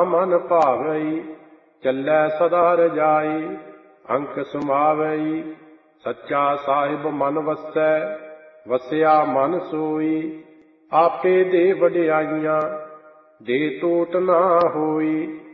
ਮਨ ਭਾਵਈ, ਚੱਲੈ ਸਦਾ ਰਜਾਈ। ਅੰਕ ਸਮਾਵਈ, ਸੱਚਾ ਸਾਹਿਬ ਮਨ ਵਸੈ, ਵਸਿਆ ਮਨ ਸੋਈ। ਆਪੇ ਦੇ ਵਡਿਆਈਆਂ, ਦੇ ਟੋਟ ਨਾ ਹੋਈ।